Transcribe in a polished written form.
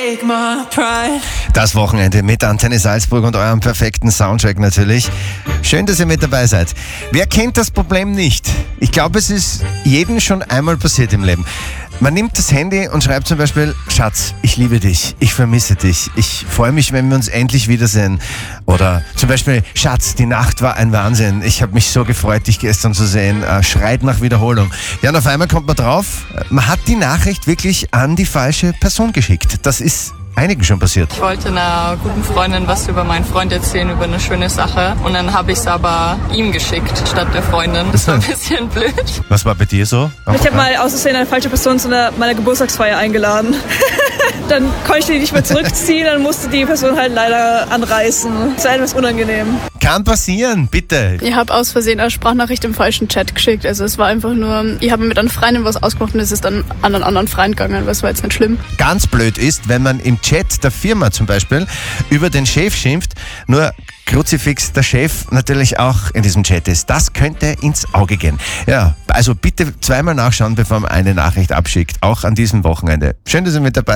take my pride. Das Wochenende mit Antenne Salzburg und eurem perfekten Soundtrack natürlich. Schön, dass ihr mit dabei seid. Wer kennt das Problem nicht? Ich glaube, es ist jedem schon einmal passiert im Leben. Man nimmt das Handy und schreibt zum Beispiel: Schatz, ich liebe dich, ich vermisse dich, ich freue mich, wenn wir uns endlich wiedersehen. Oder zum Beispiel: Schatz, die Nacht war ein Wahnsinn, ich habe mich so gefreut, dich gestern zu sehen. Schreit nach Wiederholung. Ja, und auf einmal kommt man drauf, man hat die Nachricht wirklich an die falsche Person geschickt. Das ist einigen schon passiert. Ich wollte einer guten Freundin was über meinen Freund erzählen, über eine schöne Sache. Und dann habe ich es aber ihm geschickt, statt der Freundin. Das war ein bisschen blöd. Was war bei dir so? Ich habe mal aus Versehen eine falsche Person zu meiner Geburtstagsfeier eingeladen. Dann konnte ich die nicht mehr zurückziehen, dann musste die Person halt leider anreißen. Das war etwas unangenehm. Kann passieren, bitte. Ich habe aus Versehen eine Sprachnachricht im falschen Chat geschickt. Also es war einfach nur, ich habe mit einer Freundin was ausgemacht und es ist dann an einen anderen Freund gegangen. Das war jetzt nicht schlimm. Ganz blöd ist, wenn man im Chat der Firma zum Beispiel über den Chef schimpft, nur Kruzifix der Chef natürlich auch in diesem Chat ist. Das könnte ins Auge gehen. Ja, also bitte zweimal nachschauen, bevor man eine Nachricht abschickt, auch an diesem Wochenende. Schön, dass ihr mit dabei seid.